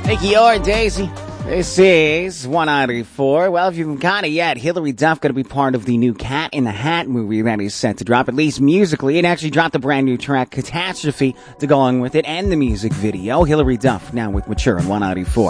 Thank you, Your Daisy. This is 194. Well, if you haven't got it yet, Hilary Duff going to be part of the new Cat in the Hat movie that is set to drop, at least musically. It actually dropped a brand new track, Catastrophe, to go along with it, and the music video. Hilary Duff now with Mature on 194.